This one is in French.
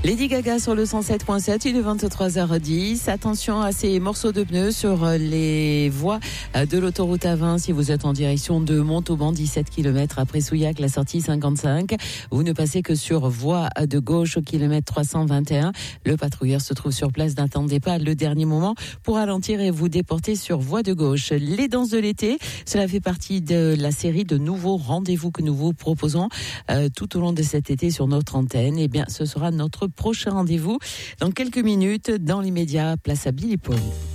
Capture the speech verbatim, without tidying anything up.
Lady Gaga sur le cent sept point sept, il est vingt-trois heures dix. Attention à ces morceaux de pneus sur les voies de l'autoroute A vingt si vous êtes en direction de Montauban, dix-sept kilomètres après Souillac, la sortie cinquante-cinq. Vous ne passez que sur voie de gauche au kilomètre trois cent vingt et un. Le patrouilleur se trouve sur place, n'attendez pas le dernier moment pour ralentir et vous déporter sur voie de gauche. Les danses de l'été, cela fait partie de la série de nouveaux rendez-vous que nous vous proposons euh, tout au long de cet été sur notre antenne. Eh bien, ce sera notre prochain rendez-vous dans quelques minutes. Dans l'immédiat, place à Billy Paul.